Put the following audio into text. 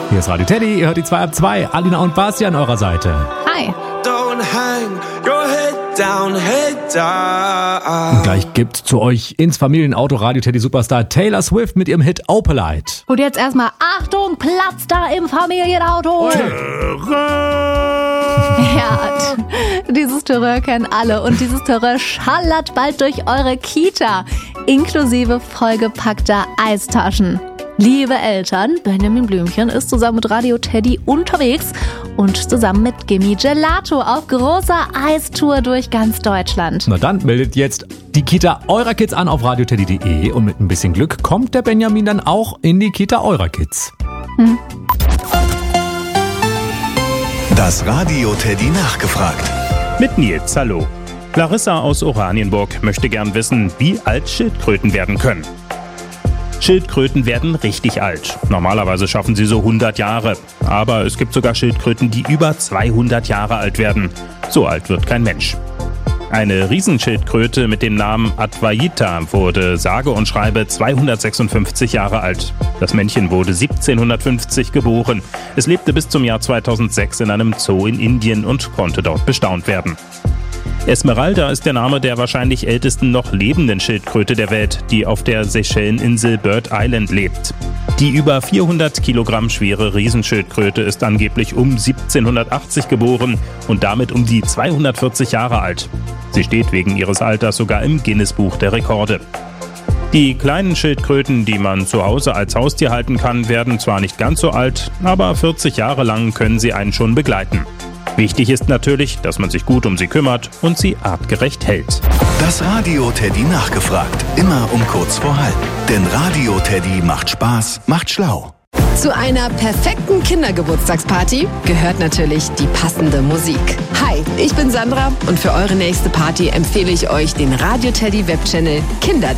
Hier ist Radio Teddy, ihr hört die 2 ab 2. Alina und Basti an eurer Seite. Hi. Don't hang your head down, head down. Und gleich gibt's zu euch ins Familienauto Radio Teddy Superstar Taylor Swift mit ihrem Hit Opalite. Und jetzt erstmal Achtung, Platz da im Familienauto. Ja, dieses Terror kennen alle und dieses Terror schallert bald durch eure Kita, inklusive vollgepackter Eistaschen. Liebe Eltern, Benjamin Blümchen ist zusammen mit Radio Teddy unterwegs und zusammen mit Gimme Gelato auf großer Eistour durch ganz Deutschland. Na dann meldet jetzt die Kita eurer Kids an auf radioteddy.de und mit ein bisschen Glück kommt der Benjamin dann auch in die Kita eurer Kids. Das Radio Teddy nachgefragt. Mit Nils, hallo. Larissa aus Oranienburg möchte gern wissen, wie alt Schildkröten werden können. Schildkröten werden richtig alt. Normalerweise schaffen sie so 100 Jahre. Aber es gibt sogar Schildkröten, die über 200 Jahre alt werden. So alt wird kein Mensch. Eine Riesenschildkröte mit dem Namen Adwaita wurde sage und schreibe 256 Jahre alt. Das Männchen wurde 1750 geboren. Es lebte bis zum Jahr 2006 in einem Zoo in Indien und konnte dort bestaunt werden. Esmeralda ist der Name der wahrscheinlich ältesten noch lebenden Schildkröte der Welt, die auf der Seychelleninsel Bird Island lebt. Die über 400 Kilogramm schwere Riesenschildkröte ist angeblich um 1780 geboren und damit um die 240 Jahre alt. Sie steht wegen ihres Alters sogar im Guinness-Buch der Rekorde. Die kleinen Schildkröten, die man zu Hause als Haustier halten kann, werden zwar nicht ganz so alt, aber 40 Jahre lang können sie einen schon begleiten. Wichtig ist natürlich, dass man sich gut um sie kümmert und sie artgerecht hält. Das Radio Teddy nachgefragt. Immer um kurz vor halb. Denn Radio Teddy macht Spaß, macht schlau. Zu einer perfekten Kindergeburtstagsparty gehört natürlich die passende Musik. Hi, ich bin Sandra und für eure nächste Party empfehle ich euch den Radio Teddy Webchannel Kinder